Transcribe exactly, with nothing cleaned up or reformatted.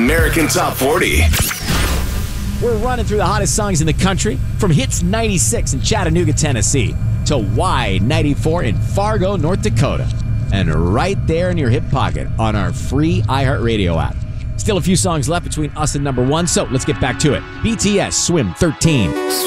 American Top forty. We're running through the hottest songs in the country, from Hits ninety-six in Chattanooga, Tennessee, to Y ninety-four in Fargo, North Dakota, and right there in your hip pocket on our free iHeartRadio app. Still a few songs left between us and number one, so let's get back to it. B T S, Swim thirteen.